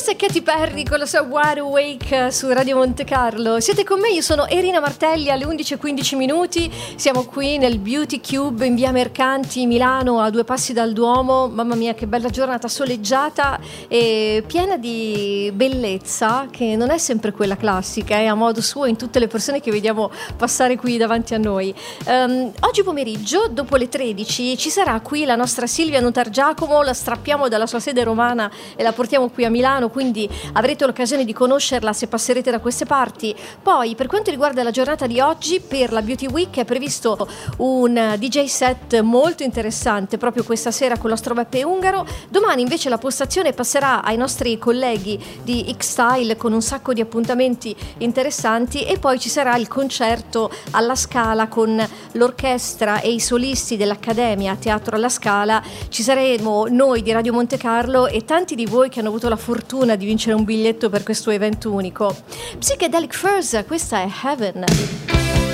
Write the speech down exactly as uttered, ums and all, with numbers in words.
Questa è Katy Perry con la sua Wide Awake su Radio Monte Carlo. Siete con me, io sono Erina Martelli, alle undici e quindici minuti. Siamo qui nel Beauty Cube in via Mercanti, Milano, a due passi dal Duomo. Mamma mia, che bella giornata soleggiata e piena di bellezza, che non è sempre quella classica, è a modo suo in tutte le persone che vediamo passare qui davanti a noi. Um, oggi pomeriggio, dopo le tredici, ci sarà qui la nostra Silvia Notargiacomo. La strappiamo dalla sua sede romana e la portiamo qui a Milano, quindi avrete l'occasione di conoscerla se passerete da queste parti. Poi, per quanto riguarda la giornata di oggi, per la Beauty Week è previsto un D J set molto interessante proprio questa sera con l'Astro Beppe Ungaro. Domani invece la postazione passerà ai nostri colleghi di X-Style con un sacco di appuntamenti interessanti, e poi ci sarà il concerto alla Scala con l'orchestra e i solisti dell'Accademia Teatro alla Scala. Ci saremo noi di Radio Monte Carlo e tanti di voi che hanno avuto la fortuna di vincere un biglietto per questo evento unico. Psychedelic Furs, questa è Heaven.